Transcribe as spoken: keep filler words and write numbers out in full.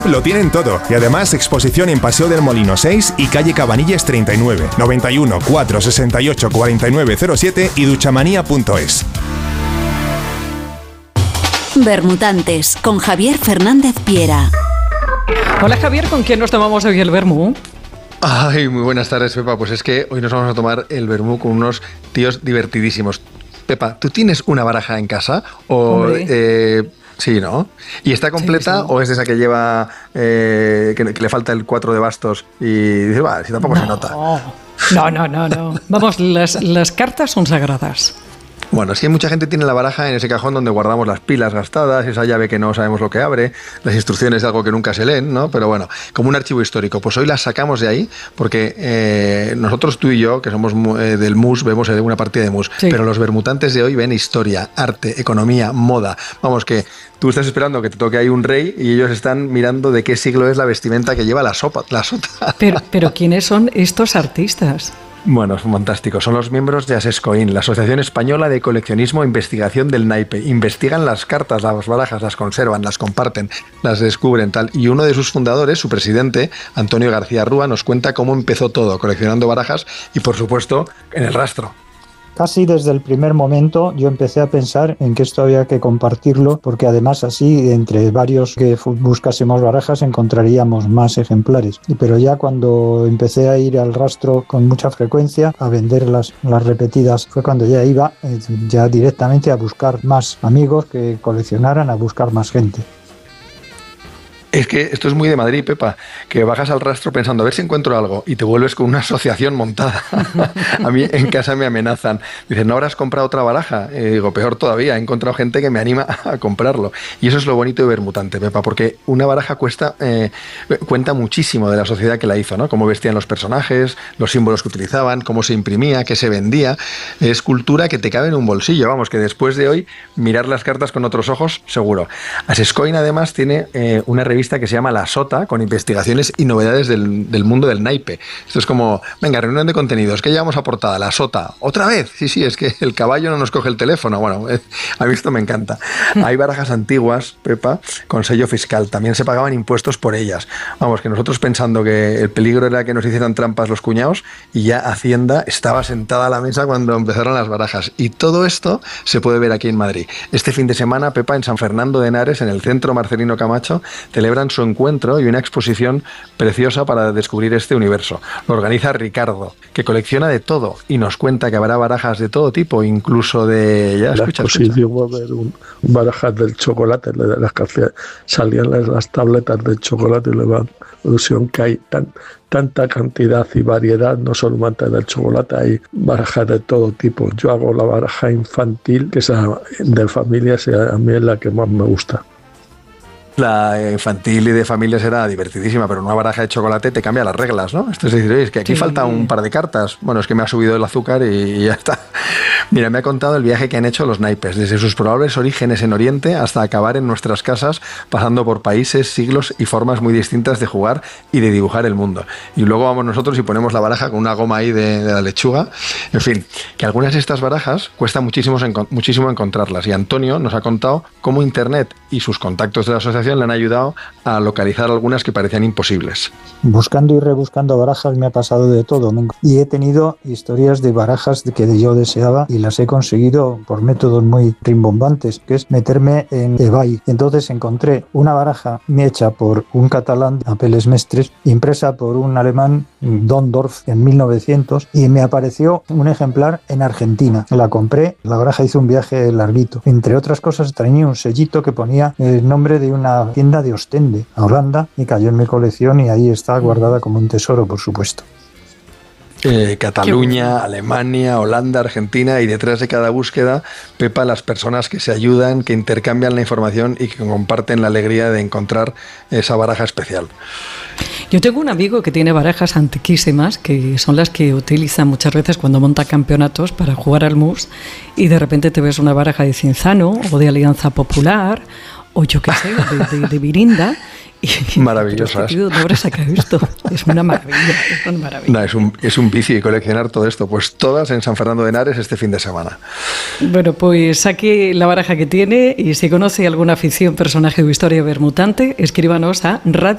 Lo tienen todo y además exposición en Paseo del Molino seis y calle Cabanillas treinta y nueve, noventa y uno, cuatrocientos sesenta y ocho, cuarenta y nueve cero siete y duchamanía punto es. Bermutantes con Javier Fernández Piera. Hola Javier, ¿con quién nos tomamos hoy el vermú? Ay, muy buenas tardes, Pepa. Pues es que hoy nos vamos a tomar el vermú con unos tíos divertidísimos. Pepa, ¿tú tienes una baraja en casa? O eh, sí, ¿no? ¿Y está completa sí, sí. o es de esa que lleva eh, que, que le falta el cuatro de bastos y dice, va, si tampoco no. se nota? No, no, no, no. Vamos, las, las cartas son sagradas. Bueno, es que mucha gente tiene la baraja en ese cajón donde guardamos las pilas gastadas, esa llave que no sabemos lo que abre, las instrucciones de algo que nunca se leen, ¿no? Pero bueno, como un archivo histórico. Pues hoy las sacamos de ahí porque eh, nosotros, tú y yo, que somos eh, del M U S, vemos una partida de M U S, sí. pero los bermutantes de hoy ven historia, arte, economía, moda. Vamos, que tú estás esperando que te toque ahí un rey y ellos están mirando de qué siglo es la vestimenta que lleva la sopa, la sota. Pero, pero ¿quiénes son estos artistas? Bueno, es fantástico. Son los miembros de Asescoin, la Asociación Española de Coleccionismo e Investigación del Naipe. Investigan las cartas, las barajas, las conservan, las comparten, las descubren, tal. Y uno de sus fundadores, su presidente, Antonio García Rúa, nos cuenta cómo empezó todo, coleccionando barajas y, por supuesto, en el rastro. Casi desde el primer momento yo empecé a pensar en que esto había que compartirlo, porque además así entre varios que buscásemos barajas encontraríamos más ejemplares. Pero ya cuando empecé a ir al rastro con mucha frecuencia a vender las, las repetidas, fue cuando ya iba eh, ya directamente a buscar más amigos que coleccionaran, a buscar más gente. Es que esto es muy de Madrid, Pepa, que bajas al rastro pensando a ver si encuentro algo y te vuelves con una asociación montada. A mí en casa me amenazan. Dicen, ¿no habrás comprado otra baraja? Y digo, peor todavía, he encontrado gente que me anima a comprarlo. Y eso es lo bonito de Bermutante, Pepa, porque una baraja cuesta, eh, cuenta muchísimo de la sociedad que la hizo, ¿no? Cómo vestían los personajes, los símbolos que utilizaban, cómo se imprimía, qué se vendía. Es cultura que te cabe en un bolsillo. Vamos, que después de hoy, mirar las cartas con otros ojos, seguro. Asescoin, además, tiene eh, una revista que se llama La Sota, con investigaciones y novedades del, del mundo del naipe. Esto es como, venga, reunión de contenidos, ¿qué llevamos a portada? La Sota. ¿Otra vez? Sí, sí, es que el caballo no nos coge el teléfono. Bueno, eh, a mí esto me encanta. Hay barajas antiguas, Pepa, con sello fiscal. También se pagaban impuestos por ellas. Vamos, que nosotros pensando que el peligro era que nos hicieran trampas los cuñados y ya Hacienda estaba sentada a la mesa cuando empezaron las barajas. Y todo esto se puede ver aquí en Madrid. Este fin de semana, Pepa, en San Fernando de Henares, en el Centro Marcelino Camacho, celebran su encuentro y una exposición preciosa para descubrir este universo. Lo organiza Ricardo, que colecciona de todo y nos cuenta que habrá barajas de todo tipo, incluso de... Ya, la escucha, exposición va a haber un, barajas del chocolate, de las que salían las, las tabletas de chocolate y le van ilusión que hay tan, tanta cantidad y variedad, no solamente del chocolate, hay barajas de todo tipo. Yo hago la baraja infantil, que es de familias, y a mí es la que más me gusta. La infantil y de familias era divertidísima, pero una baraja de chocolate te cambia las reglas, ¿no? Esto es decir, oye, es que aquí sí. falta un par de cartas. Bueno, es que me ha subido el azúcar y ya está. Mira, me ha contado el viaje que han hecho los naipes, desde sus probables orígenes en Oriente hasta acabar en nuestras casas, pasando por países, siglos y formas muy distintas de jugar y de dibujar el mundo. Y luego vamos nosotros y ponemos la baraja con una goma ahí de, de la lechuga. En fin, que algunas de estas barajas cuesta muchísimo, muchísimo encontrarlas. Y Antonio nos ha contado cómo Internet y sus contactos de la asociación le han ayudado a localizar algunas que parecían imposibles. Buscando y rebuscando barajas me ha pasado de todo. Y he tenido historias de barajas que yo deseaba y las he conseguido por métodos muy rimbombantes, que es meterme en eBay. Entonces encontré una baraja hecha por un catalán, Apeles Mestres, impresa por un alemán, Dondorf, en mil novecientos, y me apareció un ejemplar en Argentina. La compré, la baraja hizo un viaje larguito. Entre otras cosas tenía un sellito que ponía el nombre de una tienda de Ostende, a Holanda, y cayó en mi colección y ahí está guardada como un tesoro, por supuesto. Eh, Cataluña, Alemania, Holanda, Argentina, y detrás de cada búsqueda, Pepa, las personas que se ayudan, que intercambian la información y que comparten la alegría de encontrar esa baraja especial. Yo tengo un amigo que tiene barajas antiquísimas, que son las que utiliza muchas veces cuando monta campeonatos para jugar al mus, y de repente te ves una baraja de Cinzano o de Alianza Popular o yo qué sé, de, de, de Virinda. Y, maravillosas. ¿Dónde habrá sacado esto? Es una maravilla, es una maravilla. No, es un, es un vicio y coleccionar todo esto. Pues todas en San Fernando de Henares este fin de semana. Bueno, pues saque la baraja que tiene y si conoce alguna afición, personaje o historia bermutante, escríbanos a radio.